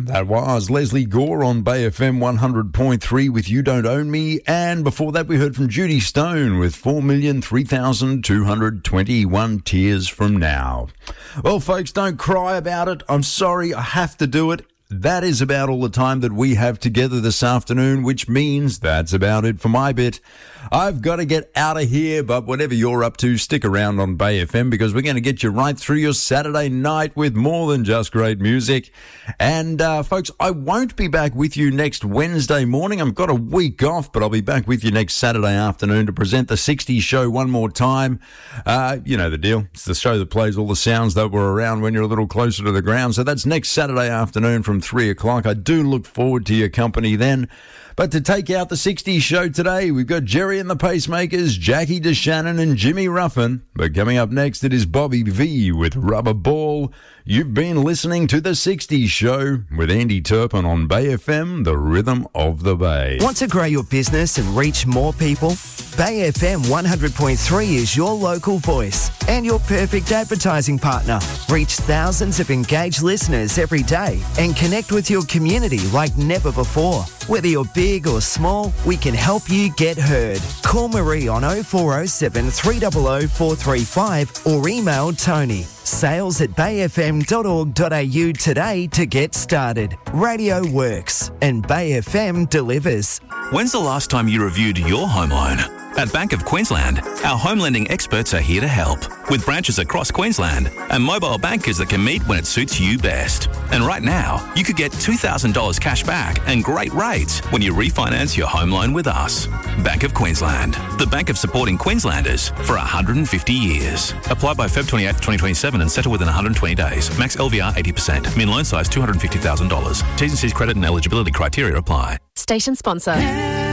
That was Leslie Gore on Bay FM 100.3 with You Don't Own Me. And before that, we heard from Judy Stone with 4,003,221 Tears From Now. Well, folks, don't cry about it. I'm sorry, I have to do it. That is about all the time that we have together this afternoon, which means that's about it for my bit. I've got to get out of here, but whatever you're up to, stick around on Bay FM because we're going to get you right through your Saturday night with more than just great music. And, folks, I won't be back with you next Wednesday morning. I've got a week off, but I'll be back with you next Saturday afternoon to present the 60s show one more time. You know the deal. It's the show that plays all the sounds that were around when you're a little closer to the ground. So that's next Saturday afternoon from 3 o'clock. I do look forward to your company then. But to take out the 60s show today, we've got Jerry and the Pacemakers, Jackie DeShannon and Jimmy Ruffin. But coming up next, it is Bobby V with Rubber Ball. You've been listening to the 60s show with Andy Turpin on Bay FM, the rhythm of the Bay. Want to grow your business and reach more people? Bay FM 100.3 is your local voice and your perfect advertising partner. Reach thousands of engaged listeners every day and connect with your community like never before. Whether you're big or small, we can help you get heard. Call Marie on 0407 300 435 or email Tony. sales@bayfm.org.au today to get started. Radio works and Bay FM delivers. When's the last time you reviewed your home loan? At Bank of Queensland, our home lending experts are here to help, with branches across Queensland and mobile bankers that can meet when it suits you best. And right now, you could get $2,000 cash back and great rates when you refinance your home loan with us. Bank of Queensland, the bank of supporting Queenslanders for 150 years. Apply by Feb 28, 2027 and settle within 120 days. Max LVR 80%. Min loan size $250,000. T's and C's credit and eligibility criteria apply. Station sponsor.